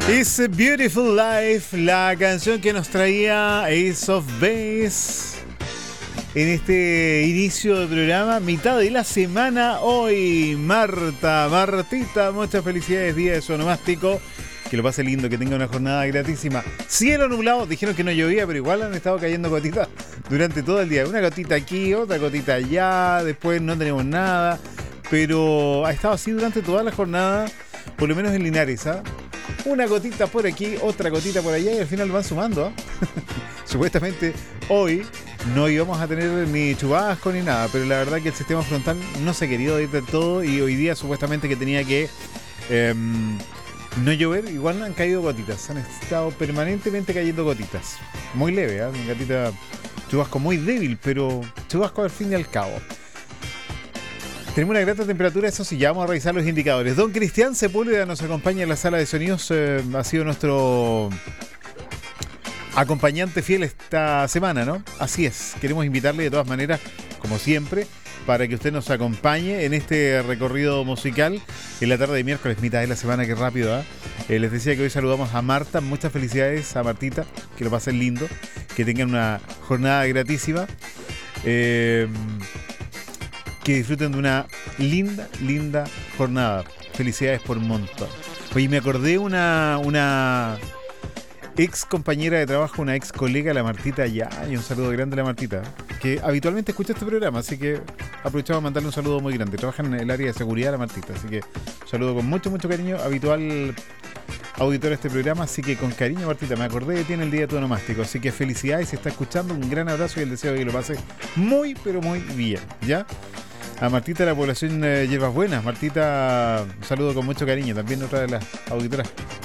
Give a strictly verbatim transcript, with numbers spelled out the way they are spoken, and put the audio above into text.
It's a Beautiful Life, la canción que nos traía Ace of Base en este inicio del programa, mitad de la semana. Hoy, Marta, Martita, muchas felicidades, día de su onomástico. Que lo pase lindo, que tenga una jornada gratísima. Cielo nublado, dijeron que no llovía, pero igual han estado cayendo gotitas durante todo el día. Una gotita aquí, otra gotita allá, después no tenemos nada. Pero ha estado así durante toda la jornada, por lo menos en Linares, ¿ah? Una gotita por aquí, otra gotita por allá y al final van sumando, ¿eh? Supuestamente hoy no íbamos a tener ni chubasco ni nada, pero la verdad que el sistema frontal no se ha querido ir del todo y hoy día supuestamente que tenía que eh, no llover, igual han caído gotitas, han estado permanentemente cayendo gotitas. Muy leve, ¿eh? Una gatita, chubasco muy débil, pero chubasco al fin y al cabo. Tenemos una grata temperatura, eso sí, ya vamos a revisar los indicadores. Don Cristian Sepúlveda nos acompaña en la sala de sonidos, eh, ha sido nuestro acompañante fiel esta semana, ¿no? Así es, queremos invitarle de todas maneras, como siempre, para que usted nos acompañe en este recorrido musical en la tarde de miércoles, mitad de la semana, que rápido, ¿eh? Eh, les decía que hoy saludamos a Marta, muchas felicidades a Martita, que lo pasen lindo, que tengan una jornada gratísima. Eh... Que disfruten de una linda, linda jornada. Felicidades por un montón. Oye, me acordé una una ex compañera de trabajo, una ex colega, la Martita ya, y un saludo grande a la Martita, que habitualmente escucha este programa, así que aprovechamos a mandarle un saludo muy grande. Trabaja en el área de seguridad la Martita, así que un saludo con mucho, mucho cariño, habitual auditor de este programa, así que con cariño, Martita, me acordé de ti en el día de tu onomástico, así que felicidades, si está escuchando, un gran abrazo y el deseo de que lo pase muy, pero muy bien, ¿ya? A Martita de la población eh, Hierbas Buenas. Martita, un saludo con mucho cariño. También otra de las auditoras